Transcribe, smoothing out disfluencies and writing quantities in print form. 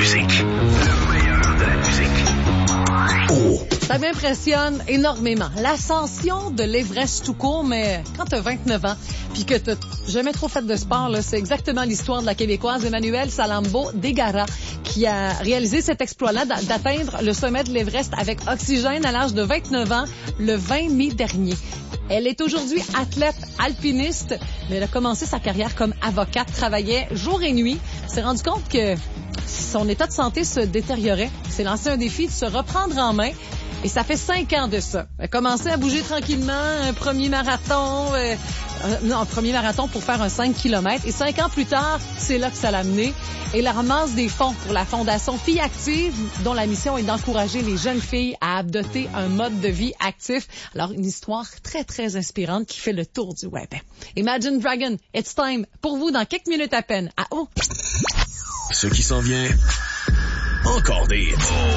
musique. Le meilleur de la musique. Oh! Ça m'impressionne énormément. L'ascension de l'Everest tout court, mais quand t'as 29 ans, puis que t'as jamais trop fait de sport, là, c'est exactement l'histoire de la Québécoise Emmanuelle Salambo Degara qui a réalisé cet exploit-là d'atteindre le sommet de l'Everest avec oxygène à l'âge de 29 ans le 20 mai dernier. Elle est aujourd'hui athlète alpiniste, mais elle a commencé sa carrière comme avocate, travaillait jour et nuit. Elle s'est rendu compte que son état de santé se détériorait. Elle s'est lancé un défi de se reprendre en main. Et ça fait 5 ans de ça. Elle a commencé à bouger tranquillement, un premier marathon pour faire un 5 km. Et 5 ans plus tard, c'est là que ça l'a mené. Et elle ramasse des fonds pour la Fondation Filles Actives, dont la mission est d'encourager les jeunes filles à adopter un mode de vie actif. Alors, une histoire très, très inspirante qui fait le tour du web. Imagine Dragon, it's time. Pour vous, dans quelques minutes à peine. À oh! Ce qui s'en vient, encore des hits.